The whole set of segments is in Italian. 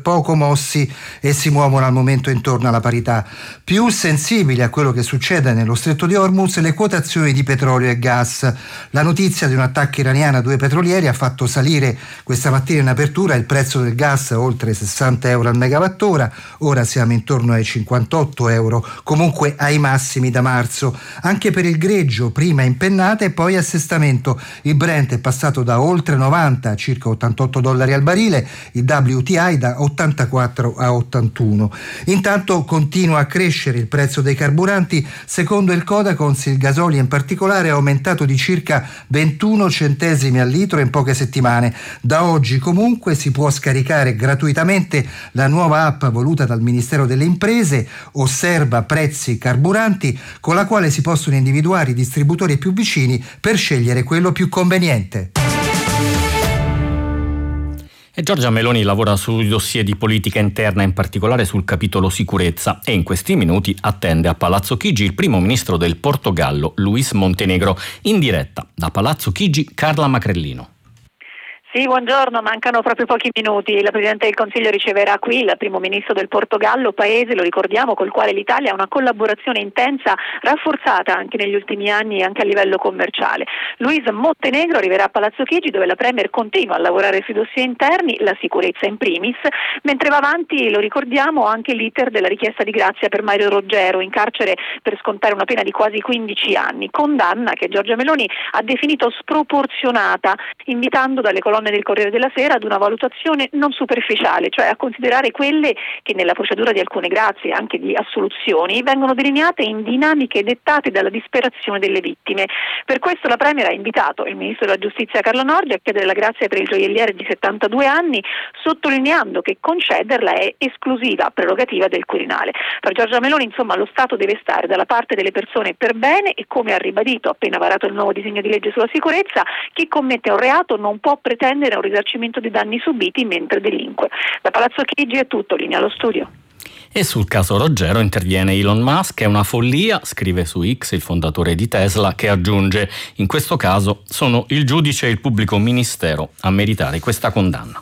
poco mossi e si muovono al momento intorno alla parità. Più sensibili a quello che succede nello stretto di Hormuz le quotazioni di petrolio e gas. La notizia di un attacco iraniano a 2 petrolieri ha fatto salire questa mattina in apertura il prezzo del gas oltre 60 euro al megawattora, ora siamo intorno ai 58 euro, comunque ai massimi da marzo. Anche per il greggio, prima impennata e poi assestamento. Il Brent è passato da oltre 90 a circa 88 dollari al barile, il WTI da 84 a 81. Intanto continua a crescere il prezzo dei carburanti. Secondo il Codacons il gasolio in particolare ha aumentato di circa 21 centesimi al litro in poche settimane. Da oggi comunque si può scaricare gratuitamente la nuova app voluta dal Ministero delle Imprese, Osserva Prezzi Carburanti, con la quale si possono individuare i distributori più vicini per scegliere quello più conveniente. E Giorgia Meloni lavora sui dossier di politica interna, in particolare sul capitolo sicurezza, e in questi minuti attende a Palazzo Chigi il primo ministro del Portogallo, Luís Montenegro. In diretta da Palazzo Chigi, Carla Macrellino. Sì, buongiorno, mancano proprio pochi minuti. La Presidente del Consiglio riceverà qui il primo ministro del Portogallo, paese, lo ricordiamo, col quale l'Italia ha una collaborazione intensa, rafforzata anche negli ultimi anni anche a livello commerciale. Luís Montenegro arriverà a Palazzo Chigi, dove la Premier continua a lavorare sui dossier interni, la sicurezza in primis, mentre va avanti, lo ricordiamo, anche l'iter della richiesta di grazia per Mario Roggero, in carcere per scontare una pena di quasi 15 anni, condanna che Giorgia Meloni ha definito sproporzionata, invitando dalle colonne del Corriere della Sera ad una valutazione non superficiale, cioè a considerare quelle che nella procedura di alcune grazie, anche di assoluzioni, vengono delineate in dinamiche dettate dalla disperazione delle vittime. Per questo la Premier ha invitato il Ministro della Giustizia Carlo Nordio a chiedere la grazia per il gioielliere di 72 anni, sottolineando che concederla è esclusiva prerogativa del Quirinale. Per Giorgia Meloni, insomma, lo Stato deve stare dalla parte delle persone per bene e, come ha ribadito appena varato il nuovo disegno di legge sulla sicurezza, chi commette un reato non può pretendere un risarcimento dei danni subiti mentre delinque. Da Palazzo Chigi è tutto, linea allo studio. E sul caso Roggero interviene Elon Musk. È una follia, scrive su X il fondatore di Tesla, che aggiunge: in questo caso sono il giudice e il pubblico ministero a meritare questa condanna.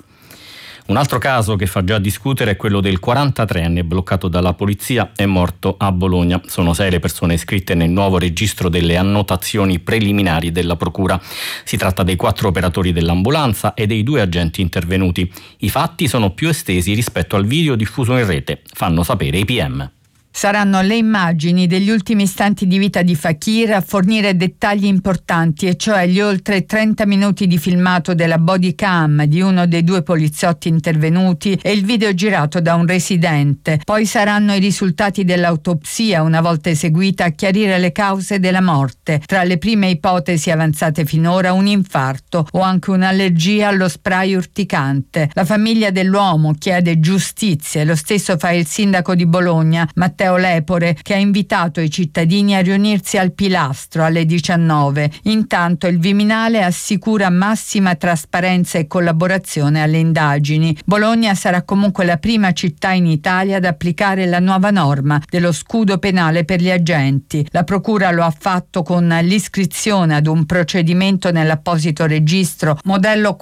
Un altro caso che fa già discutere è quello del 43enne bloccato dalla polizia e morto a Bologna. Sono 6 le persone iscritte nel nuovo registro delle annotazioni preliminari della procura. Si tratta dei 4 operatori dell'ambulanza e dei 2 agenti intervenuti. I fatti sono più estesi rispetto al video diffuso in rete, fanno sapere i PM. Saranno le immagini degli ultimi istanti di vita di Fakir a fornire dettagli importanti, e cioè gli oltre 30 minuti di filmato della body cam di uno dei 2 poliziotti intervenuti e il video girato da un residente. Poi saranno i risultati dell'autopsia, una volta eseguita, a chiarire le cause della morte. Tra le prime ipotesi avanzate finora un infarto o anche un'allergia allo spray urticante. La famiglia dell'uomo chiede giustizia e lo stesso fa il sindaco di Bologna, Matteo Lepore, che ha invitato i cittadini a riunirsi al Pilastro alle 19. Intanto il Viminale assicura massima trasparenza e collaborazione alle indagini. Bologna sarà comunque la prima città in Italia ad applicare la nuova norma dello scudo penale per gli agenti. La procura lo ha fatto con l'iscrizione ad un procedimento nell'apposito registro modello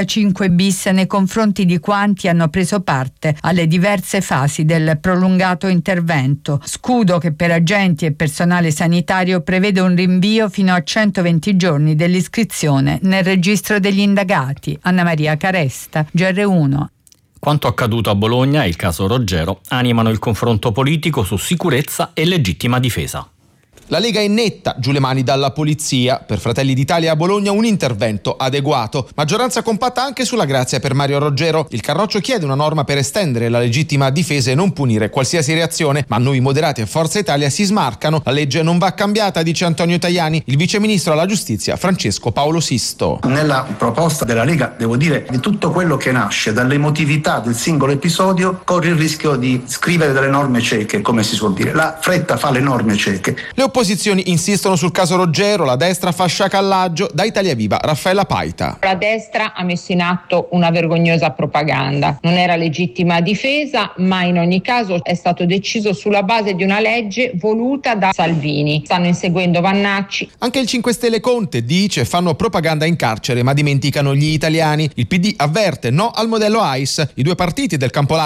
45 bis nei confronti di quanti hanno preso parte alle diverse fasi del prolungato intervento. Scudo che per agenti e personale sanitario prevede un rinvio fino a 120 giorni dell'iscrizione nel registro degli indagati. Anna Maria Caresta, GR1. Quanto accaduto a Bologna e il caso Roggero animano il confronto politico su sicurezza e legittima difesa. La Lega è netta, giù le mani dalla polizia. Per Fratelli d'Italia a Bologna un intervento adeguato. Maggioranza compatta anche sulla grazia per Mario Roggero. Il Carroccio chiede una norma per estendere la legittima difesa e non punire qualsiasi reazione, ma noi moderati e Forza Italia si smarcano. La legge non va cambiata, dice Antonio Tajani, il viceministro alla giustizia Francesco Paolo Sisto. Nella proposta della Lega, devo dire, di tutto quello che nasce dall'emotività del singolo episodio corre il rischio di scrivere delle norme cieche, come si suol dire. La fretta fa le norme cieche. Le opposizioni insistono sul caso Roggero, la destra fa sciacallaggio. Da Italia Viva Raffaella Paita. La destra ha messo in atto una vergognosa propaganda. Non era legittima difesa, ma in ogni caso è stato deciso sulla base di una legge voluta da Salvini. Stanno inseguendo Vannacci. Anche il 5 Stelle Conte dice: fanno propaganda in carcere ma dimenticano gli italiani. Il PD avverte: no al modello AIS. I 2 partiti del campo